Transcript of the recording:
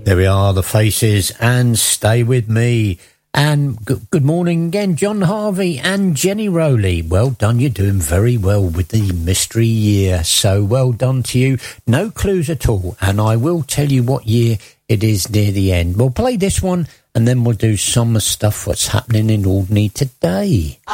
There we are, the Faces and Stay With Me. And good morning again, John Harvey and Jenny Rowley. Well done, you're doing very well with the mystery year. So well done to you. No clues at all, and I will tell you what year it is near the end. We'll play this one, and then we'll do some stuff what's happening in Alderney today.